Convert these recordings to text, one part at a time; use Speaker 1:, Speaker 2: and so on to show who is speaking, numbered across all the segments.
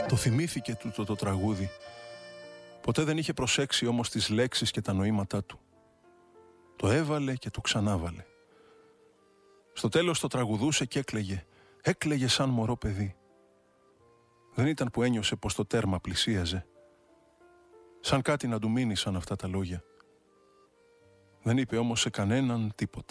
Speaker 1: Το θυμήθηκε τούτο το τραγούδι. Ποτέ δεν είχε προσέξει όμως τις λέξεις και τα νοήματά του. Το έβαλε και το ξανάβαλε. Στο τέλος το τραγουδούσε και έκλαιγε. Έκλαιγε σαν μωρό παιδί. Δεν ήταν που ένιωσε πως το τέρμα πλησίαζε. Σαν κάτι να του μείνησαν αυτά τα λόγια. Δεν είπε όμως σε κανέναν τίποτα.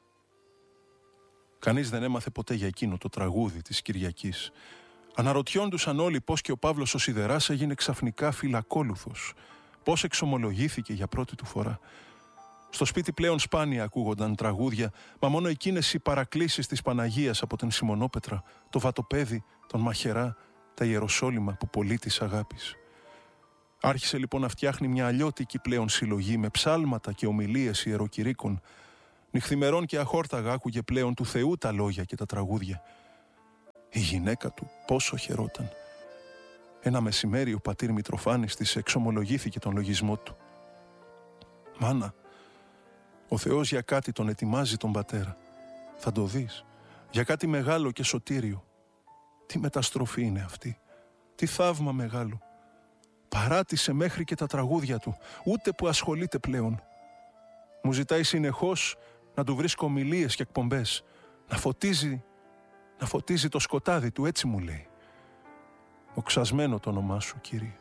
Speaker 1: Κανείς δεν έμαθε ποτέ για εκείνο το τραγούδι της Κυριακής. Αναρωτιόντουσαν όλοι πώς και ο Παύλος ο Σιδεράς έγινε ξαφνικά φυλακόλουθος. Πώς εξομολογήθηκε για πρώτη του φορά. Στο σπίτι πλέον σπάνια ακούγονταν τραγούδια, μα μόνο εκείνες οι παρακλήσεις της Παναγίας από την Σιμονόπετρα, το Βατοπέδι, τον Μαχαιρά, τα Ιεροσόλυμα που πολύ της αγάπης. Άρχισε λοιπόν να φτιάχνει μια αλλιώτικη πλέον συλλογή με ψάλματα και ομιλίες ιεροκηρύκων. Νυχθημερών και αχόρταγα άκουγε πλέον του Θεού τα λόγια και τα τραγούδια. Η γυναίκα του πόσο χαιρόταν. Ένα μεσημέρι ο πατήρ Μητροφάνης της εξομολογήθηκε τον λογισμό του. «Μάνα, ο Θεός για κάτι τον ετοιμάζει τον πατέρα. Θα το δεις. Για κάτι μεγάλο και σωτήριο. Τι μεταστροφή είναι αυτή. Τι θαύμα μεγάλο. Παράτησε μέχρι και τα τραγούδια του. Ούτε που ασχολείται πλέον. Μου ζητάει συνεχώς να του βρίσκω ομιλίες και εκπομπές. Να φωτίζει το σκοτάδι του, έτσι μου λέει. Οξασμένο το όνομά σου, Κύριε».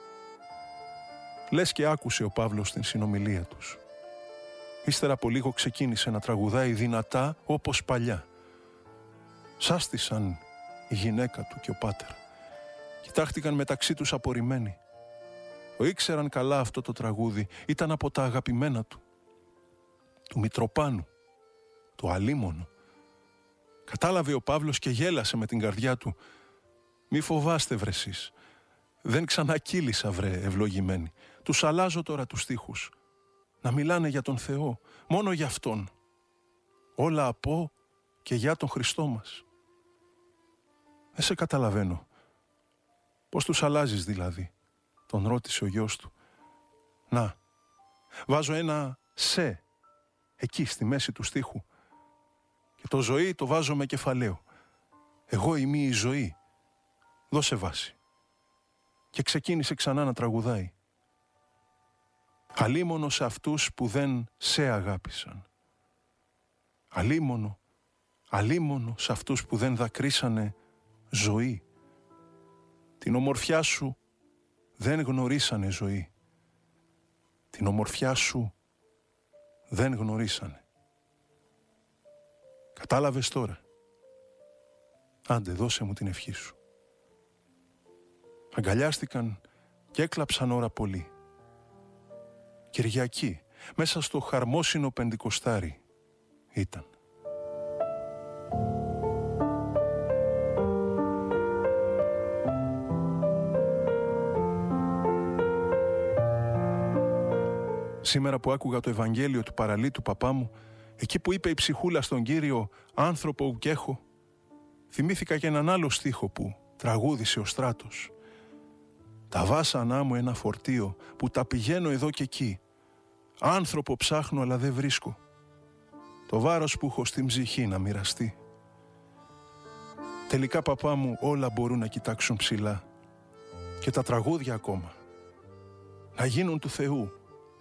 Speaker 1: Λες και άκουσε ο Παύλος την συνομιλία τους. Ύστερα από λίγο ξεκίνησε να τραγουδάει δυνατά όπως παλιά. Σάστησαν η γυναίκα του και ο πάτερ. Κοιτάχτηκαν μεταξύ τους απορριμμένοι. Το ήξεραν καλά αυτό το τραγούδι. Ήταν από τα αγαπημένα του. Του Μητροπάνου. Το αλίμονο. Κατάλαβε ο Παύλος και γέλασε με την καρδιά του. «Μη φοβάστε βρε εσείς. Δεν ξανακύλησα βρε ευλογημένοι. Τους αλλάζω τώρα τους στίχους. Να μιλάνε για τον Θεό. Μόνο για Αυτόν. Όλα από και για τον Χριστό μας». «Δεν σε καταλαβαίνω. Πώς τους αλλάζεις δηλαδή?» τον ρώτησε ο γιος του. «Να, βάζω ένα σε εκεί στη μέση του στίχου και το ζωή το βάζω με κεφαλαίο. Εγώ είμαι η ζωή. Δώσε βάση». Και ξεκίνησε ξανά να τραγουδάει. «Αλίμονο σε αυτούς που δεν σε αγάπησαν. Αλίμονο σε αυτούς που δεν δακρύσανε ζωή. Την ομορφιά σου δεν γνωρίσανε ζωή. Την ομορφιά σου δεν γνωρίσανε». Κατάλαβες τώρα? Άντε, δώσε μου την ευχή σου. Αγκαλιάστηκαν και έκλαψαν ώρα πολύ. Κυριακή, μέσα στο χαρμόσυνο Πεντηκοστάρι ήταν. Σήμερα που άκουγα το Ευαγγέλιο του παραλύτου παπά μου, εκεί που είπε η ψυχούλα στον Κύριο «άνθρωπο ου κι έχω», θυμήθηκα και έναν άλλο στίχο που τραγούδισε ο Στράτος. «Τα βάσανά μου ένα φορτίο που τα πηγαίνω εδώ και εκεί. Άνθρωπο ψάχνω αλλά δεν βρίσκω. Το βάρος που έχω στην ψυχή να μοιραστεί». Τελικά παπά μου όλα μπορούν να κοιτάξουν ψηλά. Και τα τραγούδια ακόμα. Να γίνουν του Θεού.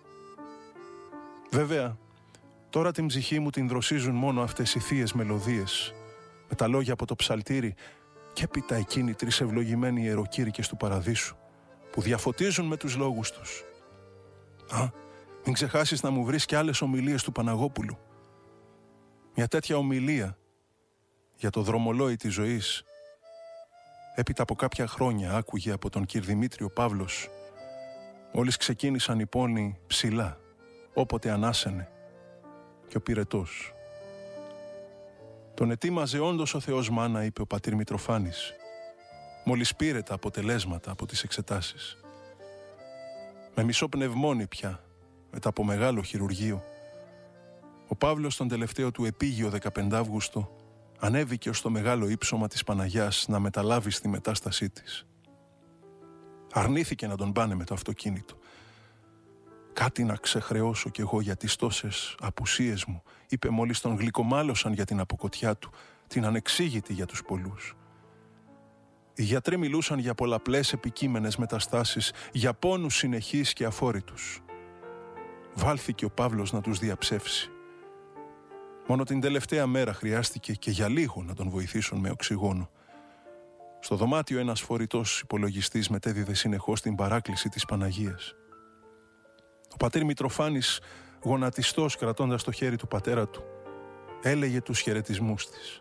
Speaker 1: Βέβαια, τώρα την ψυχή μου την δροσίζουν μόνο αυτές οι θείες μελωδίες, με τα λόγια από το ψαλτήρι και έπειτα εκείνοι τρεις ευλογημένοι ιεροκήρυκες του Παραδείσου, που διαφωτίζουν με τους λόγους τους. Μην ξεχάσεις να μου βρεις και άλλες ομιλίες του Παναγόπουλου. Μια τέτοια ομιλία για το δρομολόι της ζωής, έπειτα από κάποια χρόνια άκουγε από τον κ. Δημήτριο Παύλος. Μόλις ξεκίνησαν οι πόνοι ψηλά, όποτε ανάσαινε, και ο πυρετός. «Τον ετοίμαζε όντως ο Θεός, μάνα», είπε ο πατήρ Μητροφάνης, μόλις πήρε τα αποτελέσματα από τις εξετάσεις. Με μισό πνευμόνι πια, μετά από μεγάλο χειρουργείο, ο Παύλος τον τελευταίο του επίγειο 15 Αύγουστο ανέβηκε ως το μεγάλο ύψωμα της Παναγιάς να μεταλάβει στη μετάστασή της. Αρνήθηκε να τον πάνε με το αυτοκίνητο. «Κάτι να ξεχρεώσω κι εγώ για τις τόσες απουσίες μου», είπε μόλις τον γλυκομάλωσαν για την αποκοτιά του, την ανεξήγητη για τους πολλούς. Οι γιατροί μιλούσαν για πολλαπλές επικείμενες μεταστάσεις, για πόνους συνεχείς και αφόρητους. Βάλθηκε ο Παύλος να τους διαψεύσει. Μόνο την τελευταία μέρα χρειάστηκε και για λίγο να τον βοηθήσουν με οξυγόνο. Στο δωμάτιο ένας φορητός υπολογιστής μετέδιδε συνεχώς την παράκληση της Παναγίας. Ο πατήρ Μητροφάνης, γονατιστός κρατώντας το χέρι του πατέρα του, έλεγε τους χαιρετισμούς της.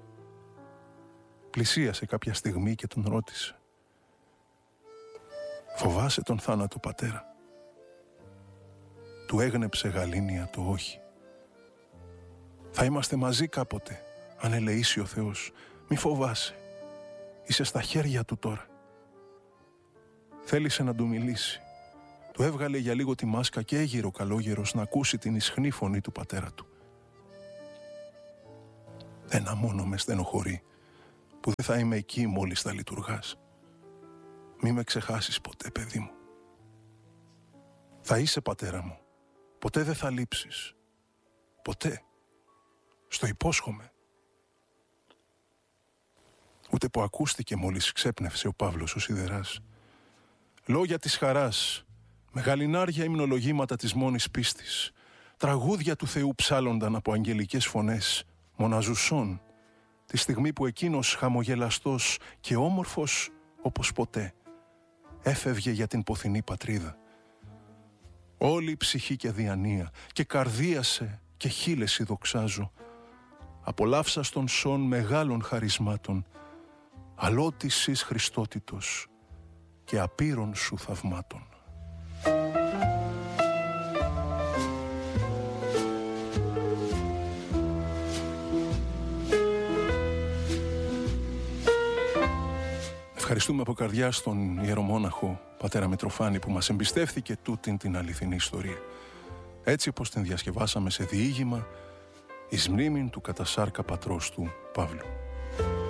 Speaker 1: Πλησίασε κάποια στιγμή και τον ρώτησε: «Φοβάσαι τον θάνατο, πατέρα?» Του έγνεψε γαλήνια το όχι. «Θα είμαστε μαζί κάποτε, αν ελεήσει ο Θεός. Μη φοβάσαι. Είσαι στα χέρια του τώρα». Θέλησε να του μιλήσει. Του έβγαλε για λίγο τη μάσκα και έγειρε ο καλόγερος να ακούσει την ισχνή φωνή του πατέρα του. «Ένα μόνο με στενοχωρεί, που δεν θα είμαι εκεί μόλις θα λειτουργάς. Μη με ξεχάσεις ποτέ, παιδί μου. Θα είσαι, πατέρα μου. Ποτέ δεν θα λείψεις. Ποτέ. Στο υπόσχομαι». Ούτε που ακούστηκε μόλις ξέπνευσε ο Παύλος ο Σιδεράς. Λόγια της χαράς, μεγαλινάρια υμνολογήματα της μόνης πίστης, τραγούδια του Θεού ψάλλονταν από αγγελικές φωνές, μοναζουσών, τη στιγμή που εκείνος χαμογελαστός και όμορφος όπως ποτέ έφευγε για την ποθηνή πατρίδα. Όλη η ψυχή και διανία και καρδίασε και χείλεση δοξάζω, απολαύσας των σών μεγάλων χαρισμάτων, αλότης εις Χριστότητος και απείρων σου θαυμάτων. Ευχαριστούμε από καρδιά στον ιερομόναχο πατέρα Μητροφάνη που μας εμπιστεύθηκε τούτην την αληθινή ιστορία. Έτσι όπως την διασκευάσαμε σε διήγημα εις μνήμην του κατασάρκα πατρός του Παύλου.